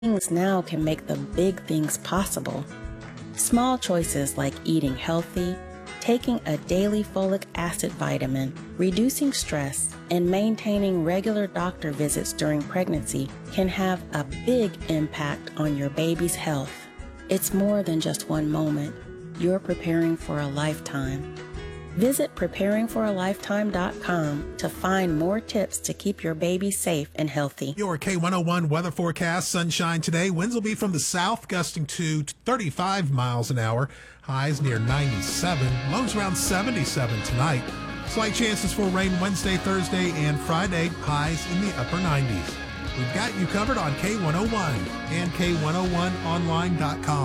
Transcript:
Things now can make the big things possible. Small choices like eating healthy, taking a daily folic acid vitamin, reducing stress, and maintaining regular doctor visits during pregnancy can have a big impact on your baby's health. It's more than just one moment. You're preparing for a lifetime. Visit preparingforalifetime.com to find more tips to keep your baby safe and healthy. Your K101 weather forecast: sunshine today. Winds will be from the south, gusting to 35 miles an hour. Highs near 97. Lows around 77 tonight. Slight chances for rain Wednesday, Thursday, and Friday. Highs in the upper 90s. We've got you covered on K101 and K101online.com.